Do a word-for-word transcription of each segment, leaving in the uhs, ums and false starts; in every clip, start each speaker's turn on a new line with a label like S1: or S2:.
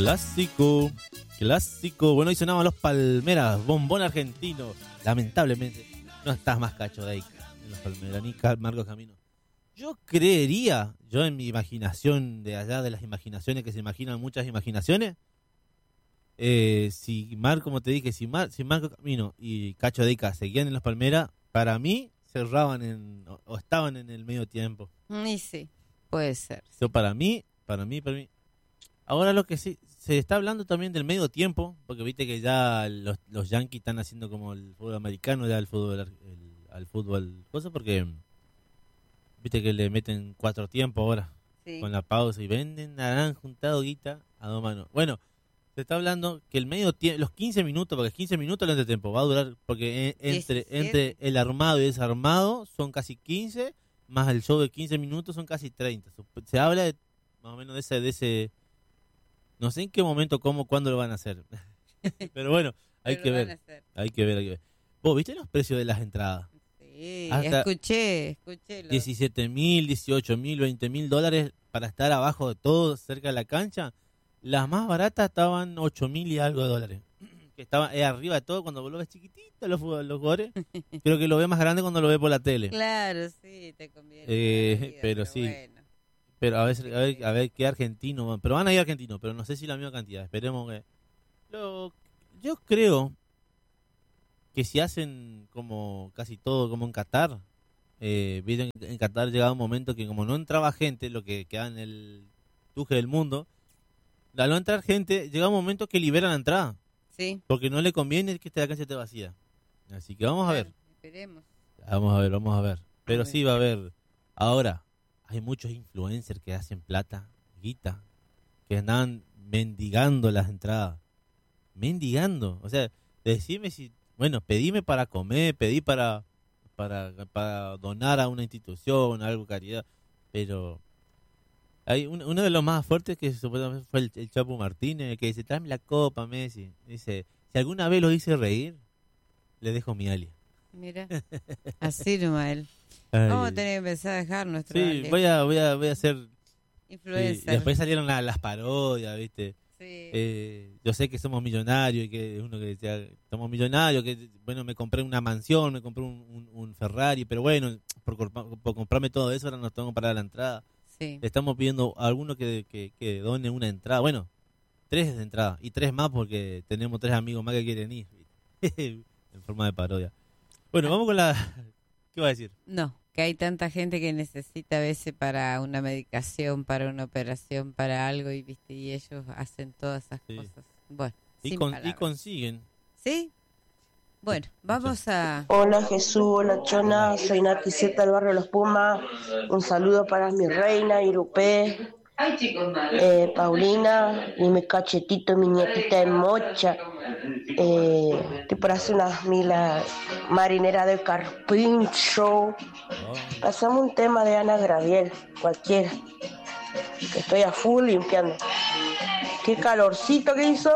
S1: Clásico, clásico. Bueno, ahí sonaban Los Palmeras, bombón argentino. Lamentablemente, no estás más cacho de ahí, en Los Palmeras, ni Marcos Camino. Yo creería, yo en mi imaginación, de allá de las imaginaciones que se imaginan muchas imaginaciones, eh, si Mar, como te dije, si, Mar, si Marco Camino y Cacho de Ica seguían en Las Palmeras, para mí cerraban en, o, o estaban en el medio tiempo.
S2: Y sí, puede ser.
S1: So, para mí, para mí, para mí. Ahora lo que sí, se está hablando también del medio tiempo, porque viste que ya los, los Yankees están haciendo como el fútbol americano, ya el fútbol, el, al fútbol, cosa porque viste que le meten cuatro tiempos ahora, sí, con la pausa y venden, han juntado guita a dos manos. Bueno, se está hablando que el medio tiempo, los quince minutos, porque quince minutos el entretiempo va a durar, porque entre, entre el armado y desarmado son casi quince, más el show de quince minutos son casi treinta. Se habla de, más o menos de ese, de ese, no sé en qué momento, cómo, cuándo lo van a hacer. Pero bueno, hay Pero que ver, hay que ver, hay que ver. ¿Vos viste los precios de las entradas?
S2: Sí, hasta escuché, escuché.
S1: diecisiete mil, dieciocho mil, veinte mil dólares para estar abajo de todo, cerca de la cancha. Las más baratas estaban ocho mil y algo de dólares. Que estaban eh, arriba de todo cuando vos lo ves chiquitito los, los jugadores. Creo que lo ves más grande cuando lo ves por la tele.
S2: Claro, sí, te conviene.
S1: Eh, vida, pero, pero sí. Bueno. Pero a ver, a ver, a ver qué argentino. Pero van a ir argentinos, pero no sé si la misma cantidad. Esperemos que. Lo, yo creo que si hacen como casi todo como en Qatar, eh, vieron en Qatar llegaba un momento que como no entraba gente, lo que queda en el tuje del mundo, al no entrar gente, llega un momento que liberan la entrada.
S2: Sí.
S1: Porque no le conviene que la cancha esté vacía. Así que vamos a ver.
S2: Esperemos.
S1: Vamos a ver, vamos a ver. Pero a ver. Sí va a haber. Ahora, hay muchos influencers que hacen plata, guita, que andan mendigando las entradas. Mendigando. O sea, decime si, bueno, pedime para comer, pedí para, para, para donar a una institución, algo caridad. Pero hay un, uno de los más fuertes que supuestamente fue el, el Chapo Martínez, que dice, tráeme la copa, Messi. Dice, si alguna vez lo hice reír, le dejo mi alias.
S2: Mira, así nomás él. Ay. Vamos a tener que empezar a dejar nuestro
S1: Sí,
S2: alias.
S1: voy a, voy a, voy a hacer
S2: influencer.
S1: Sí, después salieron la, las parodias, ¿viste?
S2: Sí.
S1: Eh, yo sé que somos millonarios, y que uno que decía, somos millonarios, que bueno, me compré una mansión, me compré un, un, un Ferrari, pero bueno, por, por comprarme todo eso ahora nos tengo para la entrada.
S2: Sí.
S1: Le estamos pidiendo a alguno que, que, que done una entrada, bueno, tres de entrada y tres más porque tenemos tres amigos más que quieren ir, en forma de parodia. Bueno, vamos con la... ¿Qué va a decir?
S2: No, que hay tanta gente que necesita a veces para una medicación, para una operación, para algo, y viste, y ellos hacen todas esas sí. cosas. Bueno,
S1: y, con, y consiguen.
S2: ¿Sí? Bueno, vamos a...
S3: Hola Jesús, hola Chona, soy Narciseta del barrio Los Pumas. Un saludo para mi reina, Irupé, eh, Paulina y mi cachetito, mi nietita de Mocha. Eh, estoy por hacer unas milas marineras de carpincho. Pasamos un tema de Ana Graviel, cualquiera. Que estoy a full limpiando. Qué calorcito que hizo.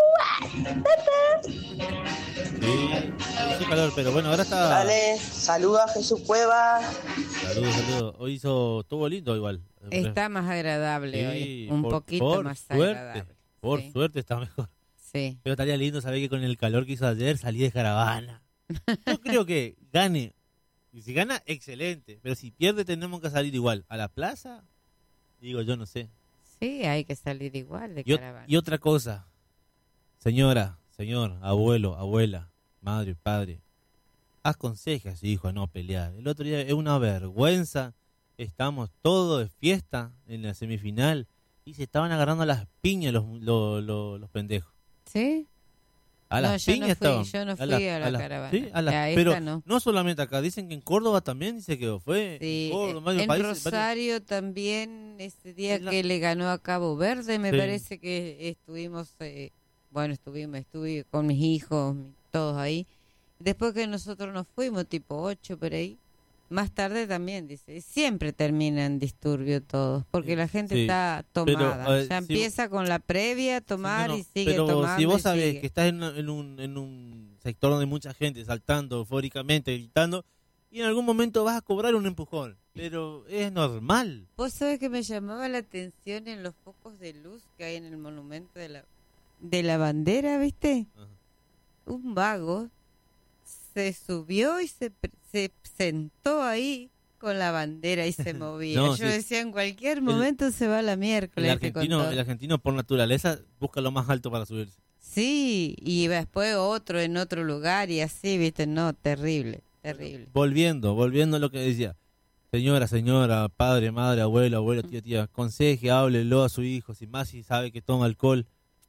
S1: Sí, hizo calor, pero bueno, ahora está...
S3: Dale, saluda a Jesús Cueva.
S1: Saludos, saludos. Hoy hizo, estuvo lindo igual.
S2: Está más agradable sí, hoy, un por, poquito
S1: por
S2: más
S1: suerte,
S2: agradable.
S1: Por
S2: sí.
S1: suerte está mejor.
S2: Sí.
S1: Pero estaría lindo saber que con el calor que hizo ayer salí de caravana. Yo creo que gane. Y si gana, excelente. Pero si pierde, tenemos que salir igual. ¿A la plaza? Digo, yo no sé.
S2: Sí, hay que salir igual de
S1: y
S2: caravana.
S1: Y otra cosa. Señora, señor, abuelo, abuela, madre, padre. Aconseja a su hijo a no pelear. El otro día es una vergüenza. Estamos todos de fiesta en la semifinal. Y se estaban agarrando a las piñas los, los, los, los pendejos.
S2: ¿Sí?
S1: A
S2: no,
S1: las
S2: yo
S1: piñas
S2: no fui,
S1: estaban.
S2: Yo no fui
S1: a, la,
S2: a la
S1: a la,
S2: caravana.
S1: ¿sí? a la, pero no. no solamente acá, dicen que en Córdoba también dice que fue.
S2: Sí,
S1: en, Córdoba,
S2: en
S1: países,
S2: Rosario
S1: varios...
S2: también, ese día
S1: la...
S2: que le ganó a Cabo Verde, me
S1: sí.
S2: parece que estuvimos, eh, bueno, estuvimos, estuve con mis hijos, todos ahí. Después que nosotros nos fuimos, tipo ocho por ahí, más tarde también, dice, siempre termina en disturbio todos, porque la gente sí, está tomada. Pero, uh, ya si empieza con la previa a tomar sí, no, no, y sigue
S1: pero
S2: tomando.
S1: Si vos sabés
S2: sigue.
S1: que estás en, en, un, en un sector donde hay mucha gente saltando eufóricamente, gritando, y en algún momento vas a cobrar un empujón, pero es normal.
S2: Vos sabés que me llamaba la atención en los focos de luz que hay en el monumento de la, de la bandera, ¿viste?
S1: Ajá.
S2: Un vago se subió y se, se sentó ahí con la bandera y se movía.
S1: No,
S2: Yo
S1: sí.
S2: decía, en cualquier momento el, se va la miércoles.
S1: El argentino, el argentino por naturaleza busca lo más alto para subirse.
S2: Sí, y después otro en otro lugar y así, ¿viste? No, terrible, terrible.
S1: Volviendo, volviendo a lo que decía. Señora, señora, padre, madre, abuelo, abuelo, tía, tía, aconseje, háblelo a su hijo, si más si sabe que toma alcohol.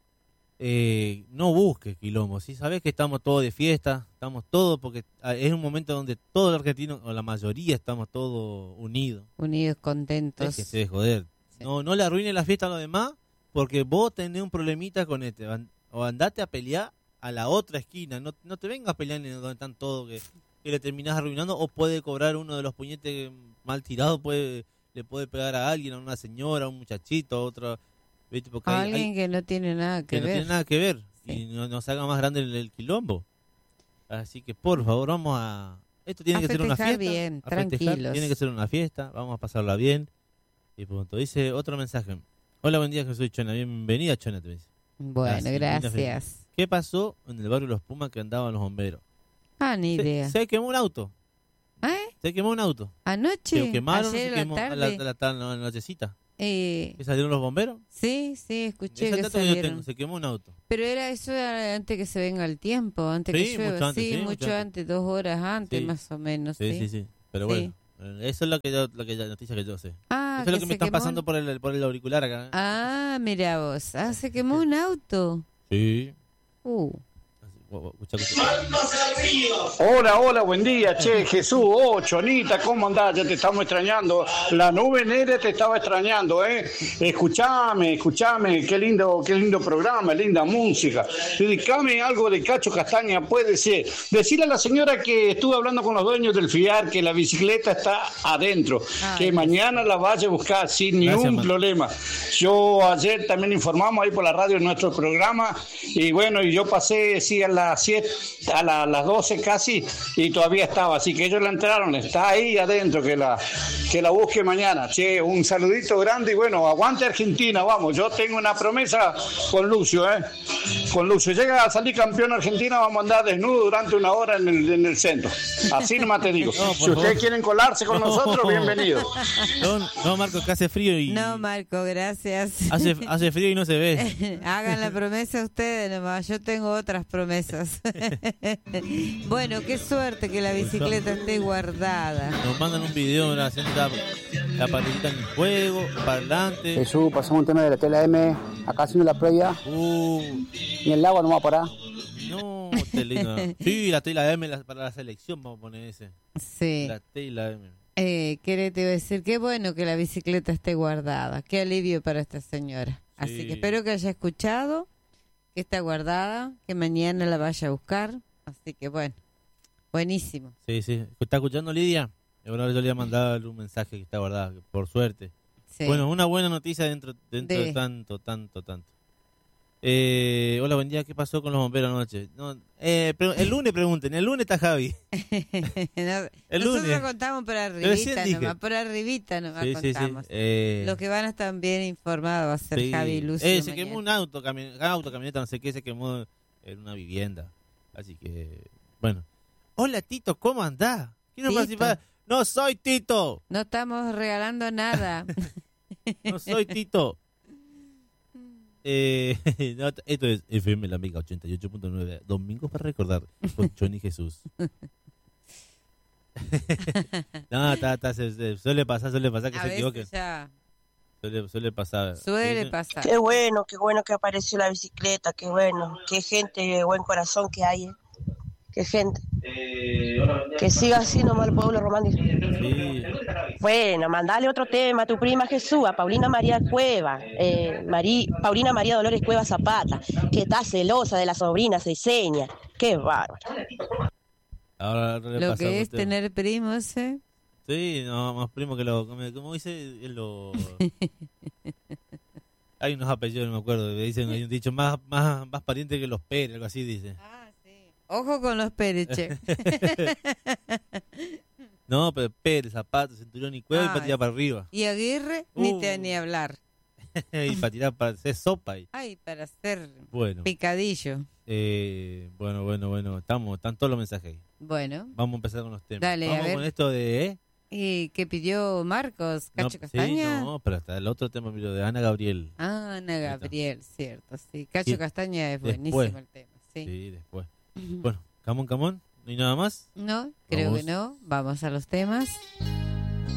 S1: Eh, no busque quilombo, si sabes que estamos todos de fiesta, estamos todos, porque es un momento donde todo el argentino, o la mayoría, estamos todos unidos.
S2: Unidos, contentos.
S1: Déjese de joder.
S2: Sí.
S1: No, no le arruine la fiesta a los demás, porque vos tenés un problemita con este. O andate a pelear a la otra esquina, no, no te vengas a pelear en donde están todos, que, que le terminás arruinando, o puede cobrar uno de los puñetes mal tirados, puede le puede pegar a alguien, a una señora, a un muchachito, a otro... ¿Viste? Porque hay,
S2: Alguien
S1: hay,
S2: que no tiene nada que,
S1: que
S2: ver.
S1: no tiene nada que ver
S2: Sí.
S1: y no nos haga más grande el, el quilombo. Así que por favor vamos a... Esto tiene
S2: A
S1: que ser una
S2: festejar
S1: fiesta.
S2: bien,
S1: a festejar,
S2: tranquilos.
S1: tiene que ser una fiesta, vamos a pasarla bien. Y punto. Dice otro mensaje. Hola, buen día, Jesús Chona. Bienvenida, Chona, te dice.
S2: Bueno,
S1: Así, linda
S2: gracias.
S1: ¿Qué pasó en el barrio Los Pumas que andaban los bomberos?
S2: Ah, ni idea.
S1: Se, se quemó un auto.
S2: ¿Eh?
S1: Se quemó un auto.
S2: ¿Anoche?
S1: Se quemaron,
S2: ¿Ayer
S1: se
S2: en la
S1: quemó a
S2: tarde?
S1: la, a la, a la nochecita.
S2: Eh,
S1: ¿Que salieron los bomberos?
S2: sí, sí, escuché
S1: Ese
S2: que
S1: dato que yo
S2: salieron.
S1: tengo, se quemó un auto.
S2: Pero era eso era antes que se venga el tiempo, antes
S1: Sí,
S2: que llueva.
S1: mucho antes,
S2: sí,
S1: sí,
S2: mucho
S1: mucho
S2: antes.
S1: antes.
S2: dos horas antes
S1: Sí.
S2: más o menos.
S1: Sí,
S2: Sí,
S1: sí, sí. Pero
S2: Sí.
S1: bueno, eh, eso es lo que yo, lo que la noticia que yo sé.
S2: Ah,
S1: Eso es lo que
S2: se
S1: me están
S2: quemó
S1: pasando
S2: un-
S1: por el, por el auricular acá. ¿eh?
S2: Ah, mira vos. Ah, se quemó un auto.
S1: Sí.
S2: Uh.
S1: Así, guau, guau, escucha, escucha.
S4: Hola, hola, buen día, che, Jesús, oh, Chonita, ¿cómo andás? Ya te estamos extrañando, la nube negra te estaba extrañando, ¿eh? Escuchame, escuchame, qué lindo, qué lindo programa, linda música. Dedicame algo de Cacho Castaña, puede ser. Decirle a la señora que estuve hablando con los dueños del FIAR que la bicicleta está adentro,
S2: Ay,
S4: que mañana la vaya a buscar sin
S1: Gracias,
S4: ningún
S1: man.
S4: problema. Yo ayer también informamos ahí por la radio en nuestro programa y bueno, y yo pasé, sí, a las siete, a la- las doce casi y todavía estaba, así que ellos la entraron, está ahí adentro, que la que la busque mañana. Che, un saludito grande y bueno, aguante Argentina, vamos, yo tengo una promesa con Lucio, ¿eh? Con Lucio, llega a salir campeón Argentina, vamos a andar desnudo durante una hora en el, en el centro. Así nomás te digo.
S1: No, por
S4: si
S1: favor.
S4: ustedes quieren colarse con
S1: No.
S4: nosotros, bienvenidos.
S1: No, no, Marco, que hace frío y...
S2: No, Marco, gracias.
S1: Hace, hace frío y no se ve.
S2: Hagan la promesa ustedes nomás, yo tengo otras promesas. Bueno, qué suerte que la bicicleta esté guardada.
S1: Nos mandan un video ¿no? haciendo la, la paletita en el fuego, parlante.
S5: Jesús, pasamos un tema de la tela M, acá haciendo la previa,
S1: Uh,
S5: y el agua no va a parar.
S1: no, qué lindo. Sí, la T y la M la- para la selección vamos a poner ese.
S2: Sí.
S1: La T y la M.
S2: Eh, ¿qué te iba a decir? Qué bueno que la bicicleta esté guardada. Qué alivio para esta señora. Así
S1: Sí.
S2: que espero que haya escuchado, que está guardada, que mañana la vaya a buscar. Así que bueno, buenísimo.
S1: Sí, sí. ¿Está escuchando Lidia? Ahora yo le voy a mandar un mensaje que está guardada, por suerte.
S2: Sí.
S1: Bueno, una buena noticia dentro, dentro de...
S2: De-
S1: tanto, tanto, tanto. Eh, hola, buen día. ¿Qué pasó con los bomberos anoche? No, eh, pre- el lunes pregunten. El lunes está Javi.
S2: No,
S1: el
S2: nosotros
S1: lunes.
S2: contamos por
S1: Recién
S2: arribita
S1: dije.
S2: nomás, por arribita nomás
S1: Sí, sí, sí.
S2: contamos.
S1: Eh,
S2: Los que van a estar bien informados va a ser
S1: sí.
S2: Javi y Lucio.
S1: Eh, se
S2: mañana.
S1: quemó un auto, cami- auto, camioneta, no sé qué, se quemó en una vivienda. Así que, bueno. Hola, Tito, ¿cómo andás? ¿Quién no
S2: Tito.
S1: participa? No soy Tito.
S2: No estamos regalando nada.
S1: No soy Tito. Eh, no, esto es F M La Amiga ochenta y ocho punto nueve. Domingos para recordar con Johnny Jesús. No, ta, ta, se, se- suele pasar, suele pasar que
S2: A
S1: se
S2: veces
S1: equivoquen.
S2: ya
S1: Suele, suele pasar.
S2: suele
S1: Sí,
S2: pasar.
S3: Qué bueno, qué bueno que apareció la bicicleta, qué bueno, qué gente de buen corazón que hay, ¿eh? Qué gente. Que siga así nomás el pueblo romántico.
S1: sí.
S3: Bueno, mandale otro tema a tu prima Jesús, a Paulina María Cueva, eh, Marí- Paulina María Dolores Cueva Zapata, que está celosa de la sobrina Ceseña. Qué bárbaro.
S1: Ahora le
S2: Lo
S1: pasa
S2: que
S1: a
S2: es
S1: usted.
S2: tener primos, ¿eh?
S1: Sí, no, más primo que lo. Como, como dice, es lo. Hay unos apellidos, no me acuerdo. que Dicen, hay un dicho más, más, más pariente que los Pérez, algo así dice.
S2: Ah, sí. Ojo con los pereche.
S1: No, pero Pérez, Zapata, Centurión y Cueva
S2: Ah,
S1: y para tirar para arriba.
S2: Y Aguirre, ni
S1: Uh.
S2: te ni hablar.
S1: Y para tirar para hacer sopa ahí.
S2: Ay, para hacer
S1: Bueno,
S2: picadillo.
S1: eh, bueno, bueno, bueno. Estamos, están todos los mensajes ahí.
S2: Bueno.
S1: Vamos a empezar con los temas.
S2: Dale, a
S1: Vamos
S2: ver.
S1: con esto de... ¿eh?
S2: ¿Y qué pidió Marcos?
S1: No,
S2: ¿Cacho Castaña?
S1: Sí, no, pero hasta el otro tema miro de Ana Gabriel.
S2: Ah, Ana
S1: está.
S2: Gabriel, cierto, sí. Cacho
S1: Sí.
S2: Castaña es
S1: Después.
S2: buenísimo el tema, sí.
S1: Sí, después. Bueno, Camón, Camón, ¿no hay nada más?
S2: No, creo
S1: Vamos.
S2: que no. Vamos a los temas.